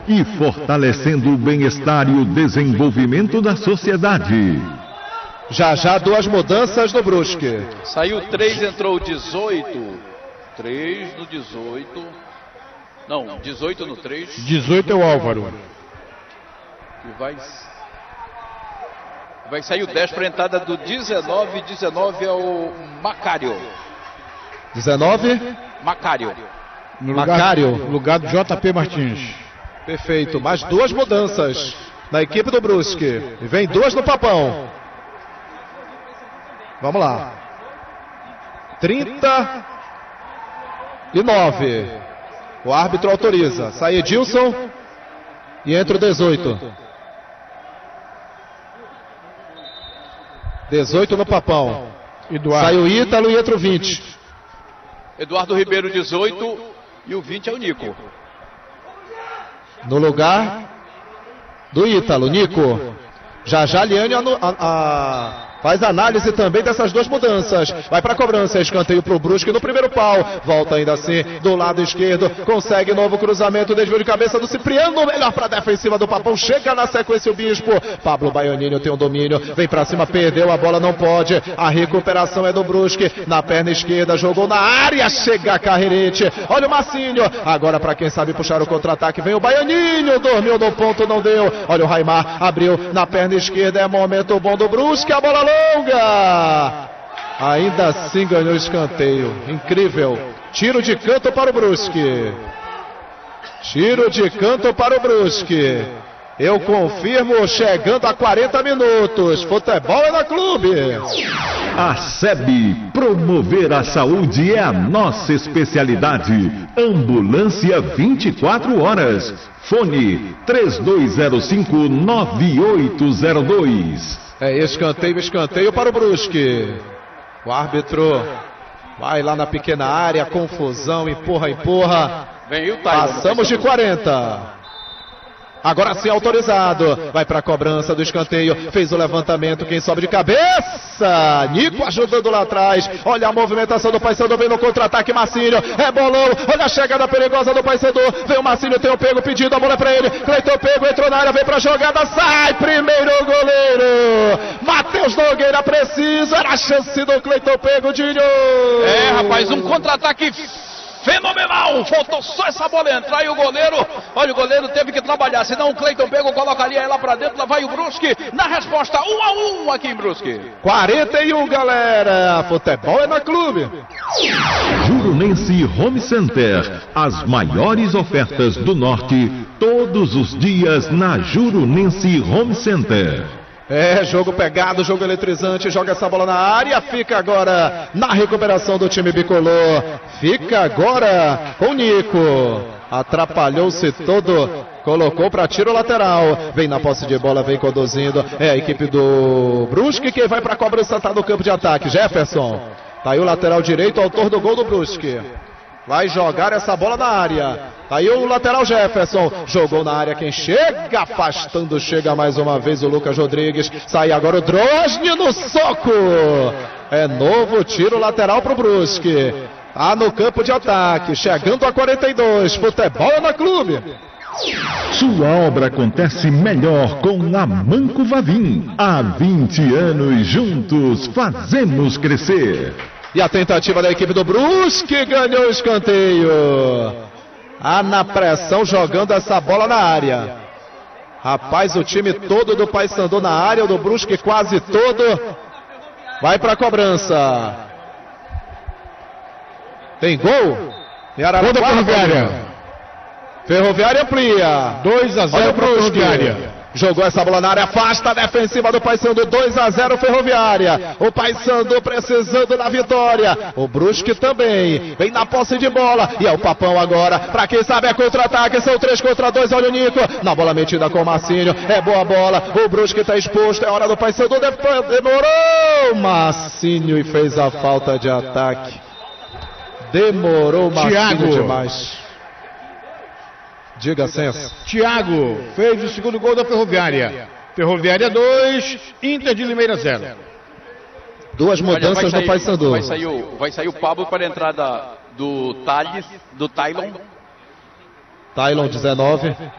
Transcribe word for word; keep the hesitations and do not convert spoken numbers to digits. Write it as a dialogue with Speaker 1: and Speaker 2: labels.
Speaker 1: e fortalecendo o bem-estar e o desenvolvimento da sociedade.
Speaker 2: Já já duas mudanças no Brusque.
Speaker 3: Saiu três, entrou dezoito. três no dezoito. Não, dezoito no três.
Speaker 4: dezoito é o Álvaro.
Speaker 3: E vai... Vai sair o dez para a entrada do dezenove. dezenove é o Macário.
Speaker 2: dezenove?
Speaker 3: Macário.
Speaker 4: No lugar,
Speaker 2: Macário.
Speaker 4: no lugar do J P Martins.
Speaker 2: Perfeito. Mais duas mudanças na equipe do Brusque. E vem duas no Papão. Vamos lá. trinta e nove. O árbitro autoriza. Sai Edilson e entra o dezoito. dezoito no Papão.
Speaker 4: Eduardo.
Speaker 2: Sai o Ítalo e entra o vinte.
Speaker 3: Eduardo Ribeiro, dezoito. E o vinte é o Nico.
Speaker 2: No lugar do Ítalo, Nico. Já já Liane a, a, a, faz análise também dessas duas mudanças. Vai para a cobrança, escanteio para o Brusque no primeiro pau. Volta ainda assim do lado esquerdo. Consegue novo cruzamento, desvio de cabeça do Cipriano. Melhor para a defensiva do Papão. Chega na sequência o Bispo. Pablo Baianinho tem o domínio. Vem para cima, perdeu a bola, não pode. A recuperação é do Brusque. Na perna esquerda, jogou na área. Chega a Carrerete. Olha o Massinho. Agora para quem sabe puxar o contra-ataque. Vem o Baianinho. Dormiu no ponto, não deu. Olha o Raimar. Abriu na perna esquerda. É momento bom do Brusque. A bola longa. Ainda assim ganhou escanteio. Incrível. Tiro de canto para o Brusque. Tiro de canto para o Brusque. Eu confirmo, chegando a quarenta minutos. Futebol é da Clube.
Speaker 1: A S E B, promover a saúde é a nossa especialidade. Ambulância vinte e quatro horas. Fone três dois zero cinco nove oito zero dois.
Speaker 2: É escanteio, escanteio para o Brusque. O árbitro vai lá na pequena área, confusão, empurra, empurra.
Speaker 3: Vem o Taylor.
Speaker 2: Passamos de quarenta. Agora sim autorizado. Vai para a cobrança do escanteio. Fez o levantamento. Quem sobe de cabeça? Nico ajudando lá atrás. Olha a movimentação do Paysandu. Vem no contra-ataque. Marcinho. É bolão. Olha a chegada perigosa do Paysandu. Vem o Marcinho. Tem o pego. Pedindo a bola para ele. Cleiton pego. Entrou na área. Vem para a jogada. Sai. Primeiro o goleiro. Matheus Nogueira precisa. Era a chance do Cleiton pego. Dinho.
Speaker 3: É, rapaz. Um contra-ataque fenomenal, faltou só essa bola entrar e o goleiro, olha, o goleiro teve que trabalhar, senão o Cleiton pegou, colocaria lá pra dentro, lá vai o Brusque, na resposta, um a um aqui em Brusque.
Speaker 2: quarenta e um, galera, futebol é na Clube.
Speaker 1: Jurunense Home Center, as maiores ofertas do Norte, todos os dias na Jurunense Home Center.
Speaker 2: É, jogo pegado, jogo eletrizante, joga essa bola na área, fica agora na recuperação do time bicolor, fica agora com o Nico, atrapalhou-se todo, colocou para tiro lateral, vem na posse de bola, vem conduzindo, é a equipe do Brusque, quem vai para a cobrança tá no campo de ataque, Jefferson, tá aí o lateral direito, autor do gol do Brusque. Vai jogar essa bola na área. Aí o lateral Jefferson. Jogou na área. Quem chega afastando. Chega mais uma vez o Lucas Rodrigues. Sai agora o Drosny no soco. É novo tiro lateral para o Brusque. Tá no campo de ataque. Chegando a quarenta e dois. Futebol é na Clube.
Speaker 1: Sua obra acontece melhor com a Manco Vavim. Há vinte anos juntos fazemos crescer.
Speaker 2: E a tentativa da equipe do Brusque ganhou o escanteio. Ah, na pressão jogando essa bola na área. Rapaz, o time todo do Paysandu na área, o do Brusque quase todo. Vai para a cobrança. Tem gol? E
Speaker 4: Araraquara, Ferroviária.
Speaker 2: Ferroviária amplia.
Speaker 4: dois a zero para a Ferroviária.
Speaker 2: Jogou essa bola na área, afasta a defensiva do Paysandu, dois a zero Ferroviária. O Paysandu precisando da vitória. O Brusque também. Vem na posse de bola. E é o Papão agora. Pra quem sabe é contra-ataque. São três contra dois. Olha o Nico. Na bola metida com o Marcinho. É boa bola. O Brusque tá exposto. É hora do Paysandu. Demorou. Marcinho e fez a falta de ataque. Demorou o Marcinho
Speaker 4: Thiago.
Speaker 2: demais. Diga, Senso.
Speaker 4: Thiago fez o segundo gol da Ferroviária. Ferroviária dois, Inter de Limeira zero.
Speaker 2: Duas mudanças
Speaker 3: Olha, sair,
Speaker 2: no Paysandu.
Speaker 3: Vai sair, o, vai sair o Pablo para a entrada do Thales, do Tylon.
Speaker 2: Tylon dezenove.